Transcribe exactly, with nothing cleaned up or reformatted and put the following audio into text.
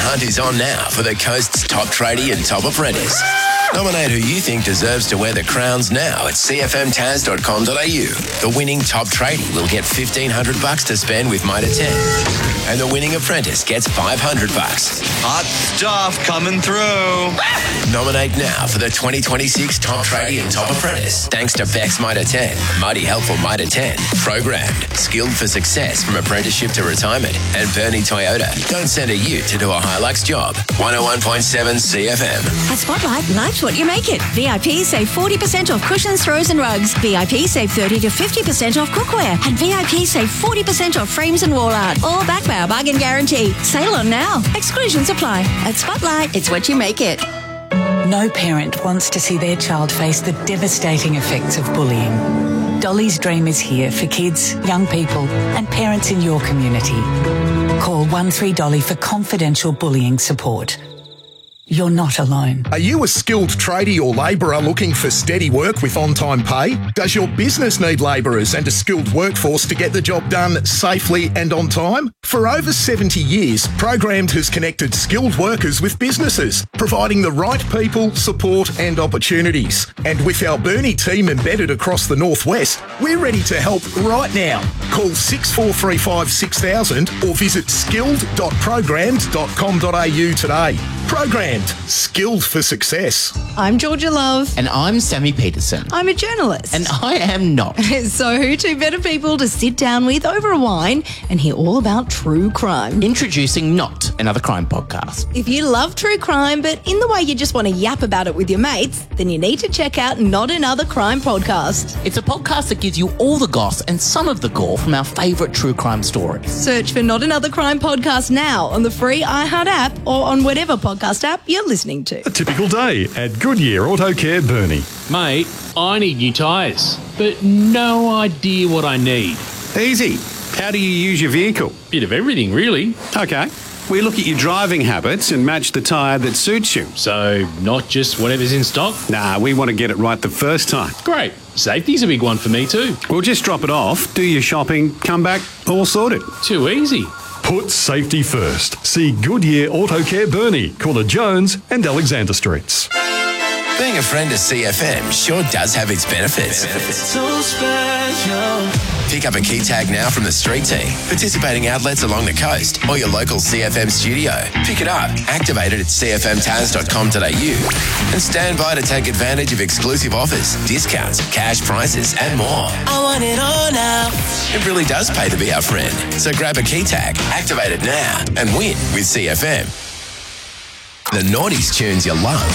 hunt is on now for the coast's top tradie and top apprentice. Nominate who you think deserves to wear the crowns now at c f m taz dot com dot a u. The winning top tradie will get fifteen hundred bucks to spend with Mitre ten. And the winning apprentice gets five hundred bucks. Hot stuff coming through. Nominate now for the twenty twenty-six Top Tradie and Top Apprentice. Thanks to Bex Mitre ten, Mighty Helpful Mitre ten, Programmed, Skilled for Success from Apprenticeship to Retirement, and Bernie Toyota. Don't send a ute to do a Hilux job. one oh one point seven C F M. At Spotlight, life's what you make it. V I P save forty percent off cushions, throws and rugs. V I P save thirty to fifty percent off cookware. And V I P save forty percent off frames and wall art. All backed by our bargain guarantee. Sale on now. Exclusions apply. At Spotlight, it's what you make it. No parent wants to see their child face the devastating effects of bullying. Dolly's Dream is here for kids, young people and parents in your community. Call one three Dolly for confidential bullying support. You're not alone. Are you a skilled tradie or labourer looking for steady work with on-time pay? Does your business need labourers and a skilled workforce to get the job done safely and on time? For over seventy years, Programmed has connected skilled workers with businesses, providing the right people, support and opportunities. And with our Bernie team embedded across the northwest, we're ready to help right now. Call six four three five six thousand or visit skilled dot programmed dot com dot a u today. Programmed, skilled for success. I'm Georgia Love. And I'm Sammy Peterson. I'm a journalist. And I am not. So who two better people to sit down with over a wine and hear all about true crime? Introducing Not Another Crime Podcast. If you love true crime, but in the way you just want to yap about it with your mates, then you need to check out Not Another Crime Podcast. It's a podcast that gives you all the goss and some of the gore from our favourite true crime stories. Search for Not Another Crime Podcast now on the free iHeart app or on whatever podcast app you're listening to. A typical day at Goodyear Auto Care Burnie. Mate, I need new tyres, but no idea what I need. Easy. How do you use your vehicle? Bit of everything, really. Okay. We look at your driving habits and match the tyre that suits you. So, not just whatever's in stock? Nah, we want to get it right the first time. Great. Safety's a big one for me too. We'll just drop it off, do your shopping, come back, all sorted. Too easy. Put safety first. See Goodyear Auto Care Burnie, corner Jones and Alexander Streets. Being a friend of C F M sure does have its benefits. benefits. So special. Pick up a key tag now from the street team, participating outlets along the coast, or your local C F M studio. Pick it up, activate it at c f m taz dot com dot a u, and stand by to take advantage of exclusive offers, discounts, cash prizes, and more. I want it all now. It really does pay to be our friend. So grab a key tag, activate it now, and win with C F M. The Naughties tunes you love